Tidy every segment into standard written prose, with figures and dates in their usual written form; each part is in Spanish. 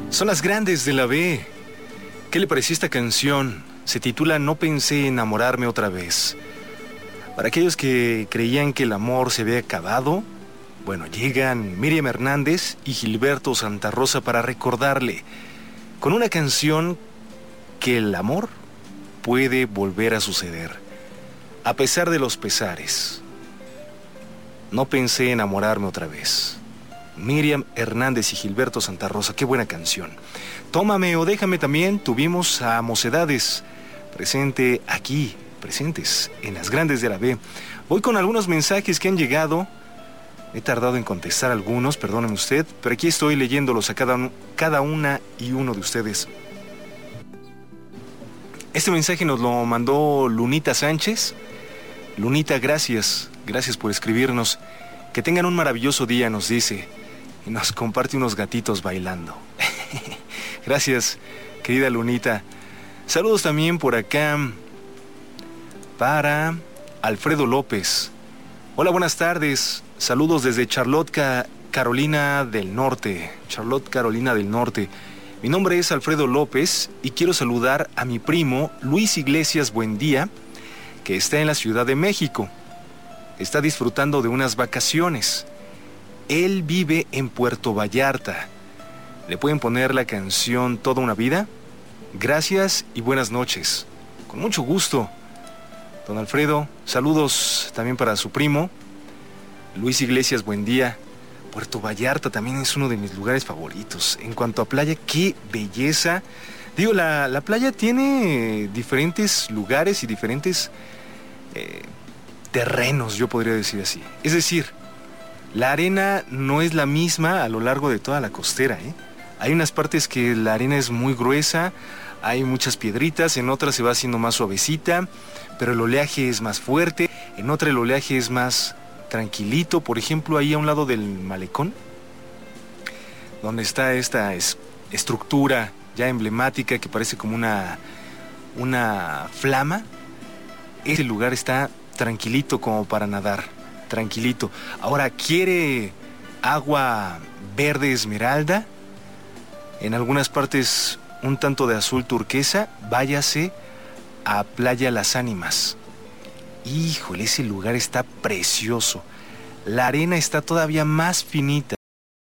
Son las grandes de la B. ¿Qué le pareció esta canción? Se titula No pensé enamorarme otra vez. Para aquellos que creían que el amor se había acabado, bueno, llegan Miriam Hernández y Gilberto Santa Rosa para recordarle, con una canción, que el amor puede volver a suceder, a pesar de los pesares. No pensé enamorarme otra vez. Miriam Hernández y Gilberto Santa Rosa, qué buena canción. Tómame o déjame también, tuvimos a Mocedades presentes en las grandes de la B. Voy con algunos mensajes que han llegado. He tardado en contestar algunos, perdóneme usted, pero aquí estoy leyéndolos a cada una y uno de ustedes. Este mensaje nos lo mandó Lunita Sánchez. Lunita, gracias por escribirnos. Que tengan un maravilloso día, nos dice. Y nos comparte unos gatitos bailando. Gracias, querida Lunita. Saludos también por acá para Alfredo López. Hola, buenas tardes. Saludos desde Charlotte, Carolina del Norte. Charlotte, Carolina del Norte. Mi nombre es Alfredo López y quiero saludar a mi primo Luis Iglesias Buendía, que está en la Ciudad de México. Está disfrutando de unas vacaciones. Él vive en Puerto Vallarta. ¿Le pueden poner la canción Toda una vida? Gracias y buenas noches. Con mucho gusto, don Alfredo. Saludos también para su primo, Luis Iglesias Buendía. Puerto Vallarta también es uno de mis lugares favoritos. En cuanto a playa, qué belleza. Digo, la playa tiene diferentes lugares y diferentes terrenos, yo podría decir así. Es decir, la arena no es la misma a lo largo de toda la costera, ¿eh? Hay unas partes que la arena es muy gruesa, hay muchas piedritas, en otras se va haciendo más suavecita, pero el oleaje es más fuerte, en otra el oleaje es más tranquilito. Por ejemplo, ahí a un lado del malecón, donde está esta estructura ya emblemática que parece como una flama, ese lugar está tranquilito como para nadar, tranquilito. Ahora, ¿quiere agua verde esmeralda? En algunas partes un tanto de azul turquesa, váyase a Playa Las Ánimas. Híjole, ese lugar está precioso. La arena está todavía más finita.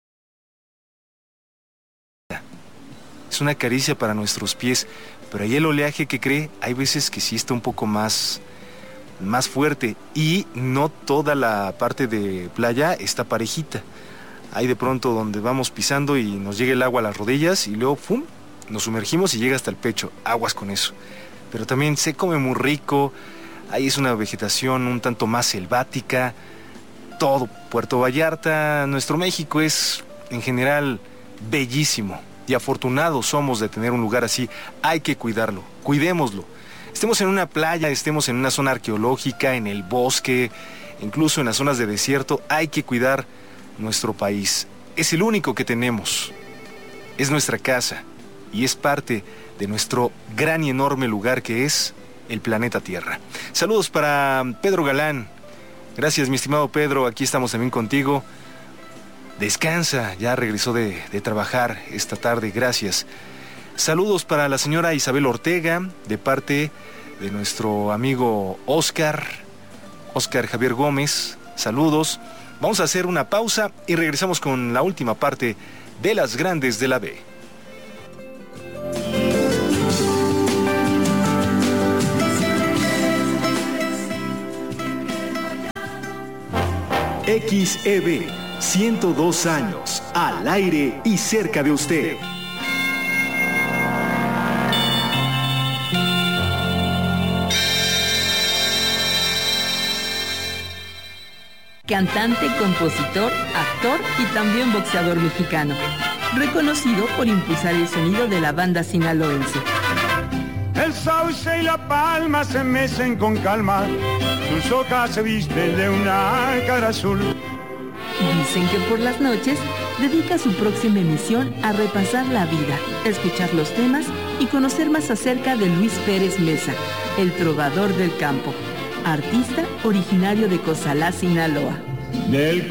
Es una caricia para nuestros pies, pero ahí el oleaje, que cree, hay veces que sí está un poco más fuerte, y no toda la parte de playa está parejita. Hay de pronto donde vamos pisando y nos llega el agua a las rodillas y luego ¡fum!, nos sumergimos y llega hasta el pecho. Aguas con eso. Pero también se come muy rico. Ahí es una vegetación un tanto más selvática. Todo Puerto Vallarta, nuestro México, es en general bellísimo. Y afortunados somos de tener un lugar así. Hay que cuidarlo, cuidémoslo. Estemos en una playa, estemos en una zona arqueológica, en el bosque, incluso en las zonas de desierto, hay que cuidar nuestro país. Es el único que tenemos. Es nuestra casa y es parte de nuestro gran y enorme lugar que es el planeta Tierra. Saludos para Pedro Galán. Gracias, mi estimado Pedro, aquí estamos también contigo. Descansa, ya regresó de trabajar esta tarde, gracias. Saludos para la señora Isabel Ortega, de parte de nuestro amigo Oscar Javier Gómez. Saludos. Vamos a hacer una pausa y regresamos con la última parte de las grandes de la B. XEB, 102 años, al aire y cerca de usted. Cantante, compositor, actor y también boxeador mexicano, reconocido por impulsar el sonido de la banda sinaloense. El sauce y la palma se mecen con calma, sus hojas se visten de una cara azul. Dicen que por las noches dedica su próxima emisión a repasar la vida, escuchar los temas y conocer más acerca de Luis Pérez Mesa, el trovador del campo, artista originario de Cozalá, Sinaloa. Del